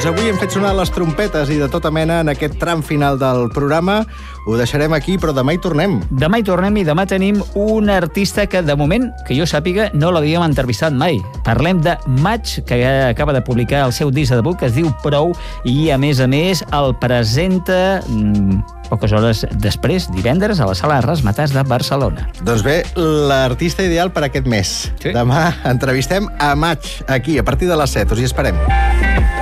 Doncs avui hem fet sonar les trompetes i de tota mena en aquest tram final del programa. Ho deixarem aquí, però demà hi tornem. Demà hi tornem i demà tenim un artista que, de moment, que jo sàpiga, no l'havíem entrevistat mai. Parlem de Maig, que acaba de publicar el seu disc de debut, que es diu Prou, i, a més, el presenta poques hores després, divendres, a la Sala Razzmatazz de Barcelona. Doncs bé, l'artista ideal per aquest mes. Sí. Demà entrevistem a Maig, aquí, a partir de les 7. Us hi esperem.